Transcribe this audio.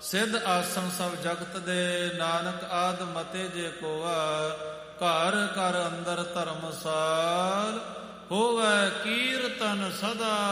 ਸਿੱਧ ਆਸਣ ਸਭ ਜਗਤ ਦੇ, ਨਾਨਕ ਆਦ ਮਤੇ ਜੇ ਕੋਆ, ਘਰ ਘਰ ਅੰਦਰ ਧਰਮਸਾਲ, ਹੋਵੈ ਕੀਰਤਨ ਸਦਾ